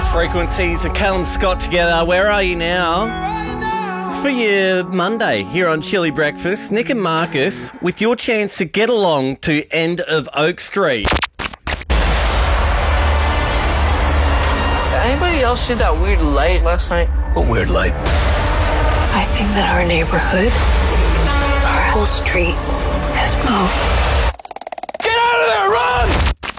Lost Frequencies and Callum Scott together. Where are you now? It's for your Monday here on Chili Breakfast. Nick and Marcus with your chance to get along to End of Oak Street. Anybody else see that weird light last night? What weird light? I think that our neighborhood, our whole street has moved. Get out of there, run!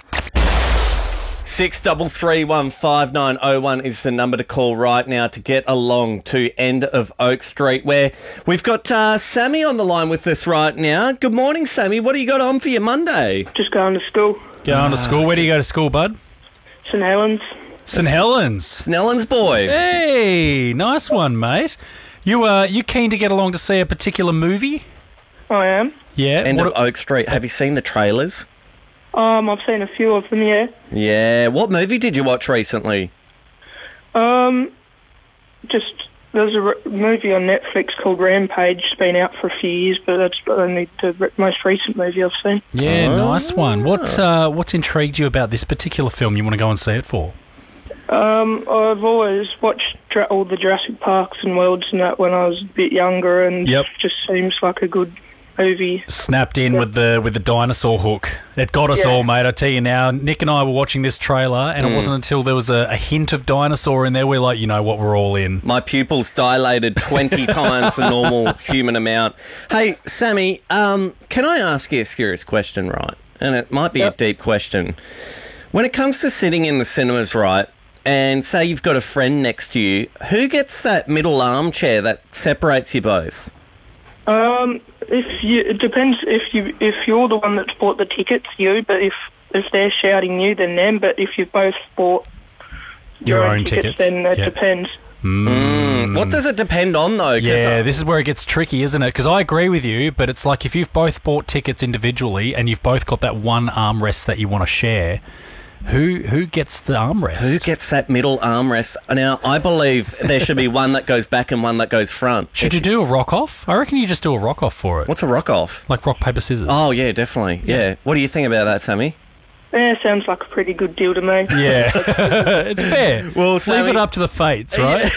63315901 is the number to call right now to get along to End of Oak Street, where we've got Sammy on the line with us right now. Good morning, Sammy. What do you got on for your Monday? Just going to school. Going to school. Where do you go to school, bud? St Helens. St Helens. St Helens boy. Hey, nice one, mate. You keen to get along to see a particular movie? I am. Yeah. End of Oak Street. Have you seen the trailers? I've seen a few of them, yeah. Yeah. What movie did you watch recently? There's a movie on Netflix called Rampage. It's been out for a few years, but that's only the most recent movie I've seen. Yeah, nice one. What's intrigued you about this particular film you want to go and see it for? I've always watched all the Jurassic Parks and Worlds and that when I was a bit younger, and Yep. it just seems like a good movie. Snapped in with the dinosaur hook. It got us all, mate. I tell you now, Nick and I were watching this trailer, and it wasn't until there was a hint of dinosaur in there, we're like, you know what, we're all in. My pupils dilated 20 times the normal human amount. Hey, Sammy, can I ask you a serious question, right? And it might be a deep question. When it comes to sitting in the cinemas, right, and say you've got a friend next to you, who gets that middle armchair that separates you both? It depends if you're the one that's bought the tickets, you. But if they're shouting you, then them. But if you've both bought your own tickets, then it depends. What does it depend on, though? Yeah, this is where it gets tricky, isn't it? Because I agree with you, but it's like if you've both bought tickets individually and you've both got that one armrest that you want to share, who gets the armrest? Who gets that middle armrest? Now, I believe there should be one that goes back and one that goes front. Should you do a rock-off? I reckon you just do a rock-off for it. What's a rock-off? Like rock, paper, scissors. Oh, yeah, definitely. Yeah. What do you think about that, Sammy? Yeah, sounds like a pretty good deal to me. Yeah, it's fair. Well, Leave it up to the fates, right?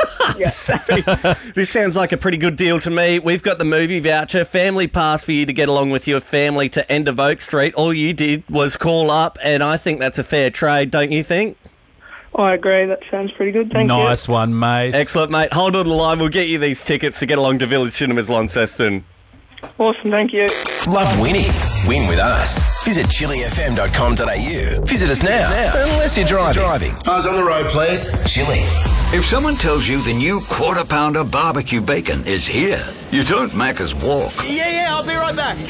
This sounds like a pretty good deal to me. We've got the movie voucher, family pass for you to get along with your family to End of Oak Street. All you did was call up, and I think that's a fair trade, don't you think? I agree. That sounds pretty good. Thank you. Nice one, mate. Excellent, mate. Hold on the line. We'll get you these tickets to get along to Village Cinemas, Launceston. Awesome, thank you. Love winning? Win with us. Visit chilifm.com.au. Visit us now. Unless you're driving. Eyes on the road, please. Chili. If someone tells you the new Quarter Pounder barbecue bacon is here, you don't Macca's walk. Yeah, I'll be right back.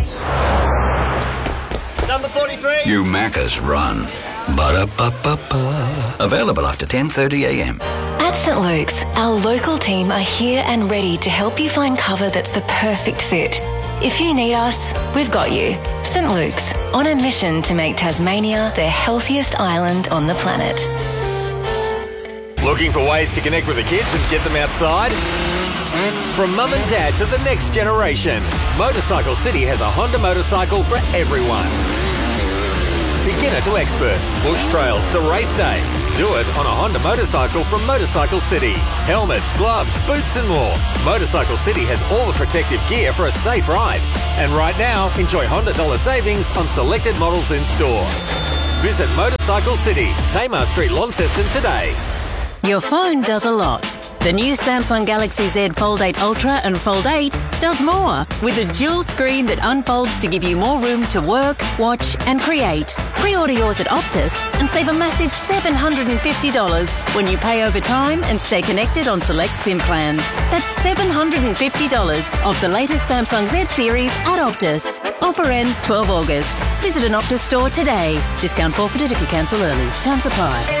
Number 43. You Macca's run. Ba-da-ba-ba-ba. Available after 10:30 a.m. At St Luke's, our local team are here and ready to help you find cover that's the perfect fit. If you need us, we've got you. St Luke's, on a mission to make Tasmania the healthiest island on the planet. Looking for ways to connect with the kids and get them outside? From mum and dad to the next generation, Motorcycle City has a Honda motorcycle for everyone. Beginner to expert, bush trails to race day. Do it on a Honda motorcycle from Motorcycle City. Helmets, gloves, boots and more. Motorcycle City has all the protective gear for a safe ride. And right now, enjoy Honda dollar savings on selected models in store. Visit Motorcycle City, Tamar Street, Launceston today. Your phone does a lot. The new Samsung Galaxy Z Fold 8 Ultra and Fold 8 does more, with a dual screen that unfolds to give you more room to work, watch and create. Pre-order yours at Optus and save a massive $750 when you pay over time and stay connected on select SIM plans. That's $750 off the latest Samsung Z series at Optus. Offer ends 12 August. Visit an Optus store today. Discount forfeited if you cancel early. Terms apply.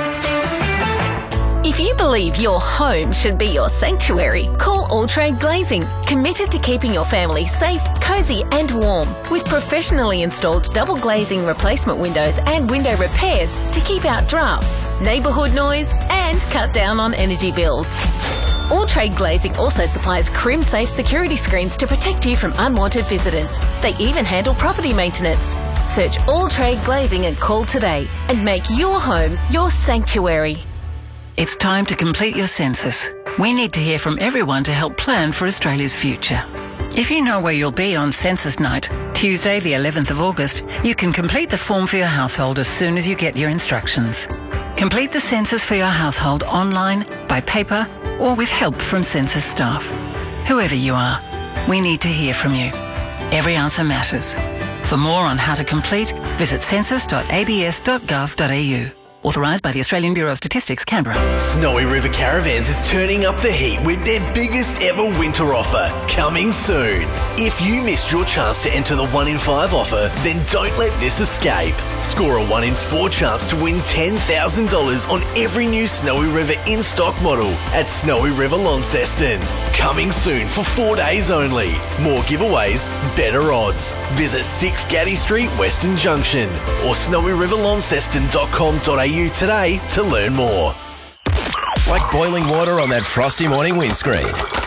If you believe your home should be your sanctuary, call All Trade Glazing, committed to keeping your family safe, cosy and warm, with professionally installed double glazing replacement windows and window repairs to keep out drafts, neighbourhood noise and cut down on energy bills. All Trade Glazing also supplies crim-safe security screens to protect you from unwanted visitors. They even handle property maintenance. Search All Trade Glazing and call today and make your home your sanctuary. It's time to complete your census. We need to hear from everyone to help plan for Australia's future. If you know where you'll be on census night, Tuesday the 11th of August, you can complete the form for your household as soon as you get your instructions. Complete the census for your household online, by paper, or with help from census staff. Whoever you are, we need to hear from you. Every answer matters. For more on how to complete, visit census.abs.gov.au. Authorised by the Australian Bureau of Statistics, Canberra. Snowy River Caravans is turning up the heat with their biggest ever winter offer, coming soon. If you missed your chance to enter the 1 in 5 offer, then don't let this escape. Score a 1 in 4 chance to win $10,000 on every new Snowy River in-stock model at Snowy River Launceston. Coming soon for 4 days only. More giveaways, better odds. Visit 6 Gaddy Street, Western Junction or snowyriverlaunceston.com.au today to learn more. Like boiling water on that frosty morning windscreen.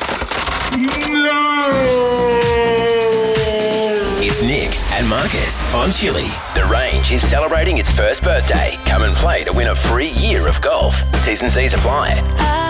No! It's Nick and Marcus on Chili. The Range is celebrating its first birthday. Come and play to win a free year of golf. T's and C's apply.